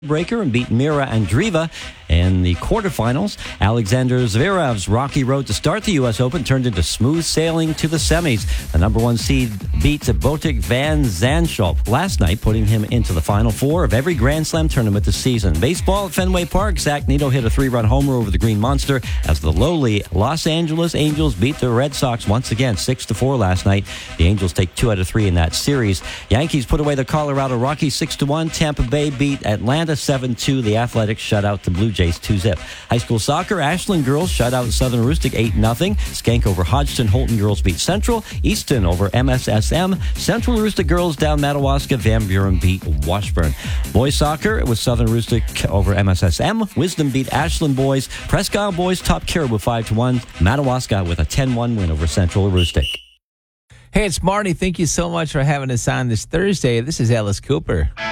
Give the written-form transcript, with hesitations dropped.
breaker and beat Mira Andreeva in the quarterfinals. Alexander Zverev's rocky road to start the U.S. Open turned into smooth sailing to the semis. The number one seed beat Botic van Zandschulp last night, putting him into the Final Four of every Grand Slam tournament this season. Baseball at Fenway Park, Zach Neto hit a 3-run homer over the Green Monster as the lowly Los Angeles Angels beat the Red Sox once again 6-4 last night. The Angels take 2 out of 3 in that series. Yankees put away the Colorado Rockies 6-1. Tampa Bay beat Atlanta 7-2. The Athletics shut out the Blue Jays 2-zip. High school soccer, Ashland girls shut out Southern Aroostook 8-0. Skank over Hodgson. Holton girls beat Central. Easton over MSSM. Central Aroostook girls down Madawaska. Van Buren beat Washburn. Boys soccer, it was Southern Aroostook over MSSM. Wisdom beat Ashland boys. Presque Isle boys top Caribou 5-1. Madawaska with a 10-1 win over Central Aroostook. Hey, it's Marty. Thank you so much for having us on this Thursday. This is Alice Cooper.